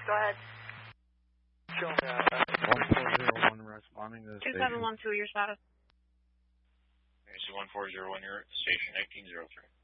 Go ahead. 1401 responding to the station. 2712, your status. Okay, so 1401, you're at station 1903.